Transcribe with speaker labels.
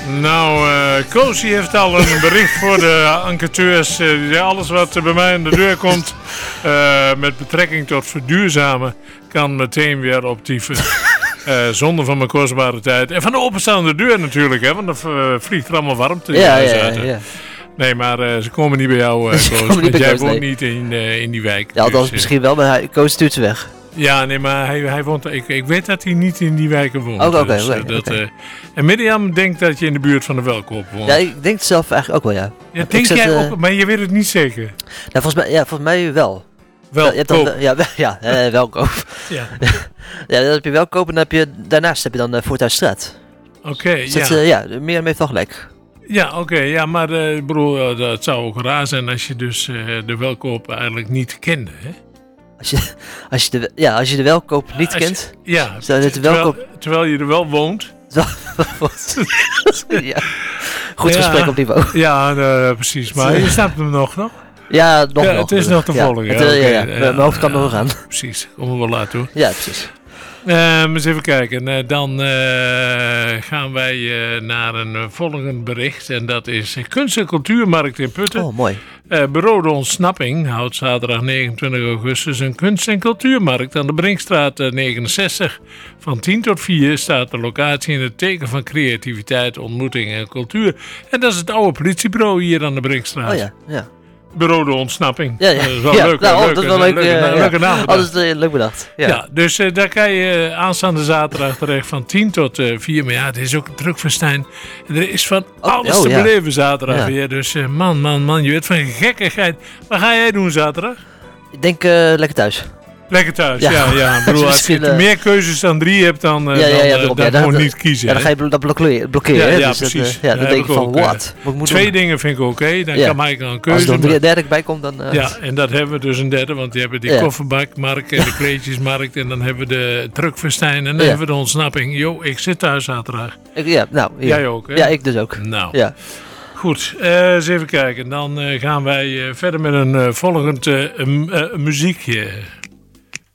Speaker 1: Nou, Koos heeft al een bericht voor de enquêteurs. Alles wat bij mij aan de deur komt met betrekking tot verduurzamen kan meteen weer optieven. Zonder van mijn kostbare tijd. En van de openstaande deur natuurlijk, hè, want dan vliegt er allemaal warmte in huis uit. Ja. Nee, maar ze komen niet bij jou, Koos. Want jij woont niet in die wijk.
Speaker 2: Ja, althans misschien wel, maar Koos stuurt ze weg.
Speaker 1: Ja, nee, maar hij woont... Ik weet dat hij niet in die wijken woont.
Speaker 2: Oké.
Speaker 1: En Mirjam denkt dat je in de buurt van de Welkoop woont.
Speaker 2: Ja, ik denk het zelf eigenlijk ook wel, ja.
Speaker 1: Ja, denk jij ook, maar je weet het niet zeker?
Speaker 2: Nou, volgens mij wel.
Speaker 1: Welkoop.
Speaker 2: Welkoop.
Speaker 1: Ja.
Speaker 2: Ja, dan heb je Welkoop en daarnaast heb je dan Voorthuisstraat.
Speaker 1: Oké,
Speaker 2: dus Mirjam heeft wel gelijk.
Speaker 1: Ja, oké, maar broer, het zou ook raar zijn als je dus de Welkoop eigenlijk niet kende, hè?
Speaker 2: Als je de Welkoop niet kent.
Speaker 1: Ja, terwijl je er wel woont.
Speaker 2: Ja. Goed gesprek op niveau.
Speaker 1: Ja, precies. Maar je snapt hem nog?
Speaker 2: Ja, nog.
Speaker 1: Het is nog te volgen.
Speaker 2: Mijn hoofd kan nog gaan.
Speaker 1: Precies, kom er wel laten hoor.
Speaker 2: Ja, precies.
Speaker 1: Eens even kijken. Dan gaan wij naar een volgend bericht. En dat is Kunst- en Cultuurmarkt in Putten.
Speaker 2: Oh, mooi.
Speaker 1: Bureau de Ontsnapping houdt zaterdag 29 augustus een kunst- en cultuurmarkt aan de Brinkstraat 69. Van 10 tot 4 staat de locatie in het teken van creativiteit, ontmoeting en cultuur. En dat is het oude politiebureau hier aan de Brinkstraat.
Speaker 2: Oh ja.
Speaker 1: Bureau de Ontsnapping.
Speaker 2: Ja.
Speaker 1: Dat is wel leuk.
Speaker 2: Dat is wel leuk.
Speaker 1: Leuke naam.
Speaker 2: Dat is leuk bedacht.
Speaker 1: Ja, dus daar kan je aanstaande zaterdag terecht van 10 tot 4. Maar ja, het is ook een drukfestijn. Er is van alles te beleven zaterdag weer. Dus man, je weet van gekkigheid. Wat ga jij doen zaterdag?
Speaker 2: Ik denk lekker thuis.
Speaker 1: Lekker thuis, ja. Bedoel, als je meer keuzes dan 3 hebt, dan gewoon niet kiezen.
Speaker 2: Ja, dan ga je dat blokkeren.
Speaker 1: Ja,
Speaker 2: dus
Speaker 1: precies.
Speaker 2: Dan denk je van, wat?
Speaker 1: 2 dingen vind ik oké. Dan kan Mike een keuze.
Speaker 2: Als er een derde bij komt, dan...
Speaker 1: Ja, en dat hebben we dus een derde. Want die hebben die kofferbakmarkt en de kleedjesmarkt. En dan hebben we de drukfestijn. En dan hebben we de ontsnapping. Jo, ik zit thuis zaterdag. Jij ook, hè?
Speaker 2: Ja, ik dus ook.
Speaker 1: Nou. Ja. Goed, eens even kijken. Dan gaan wij verder met een volgend muziekje.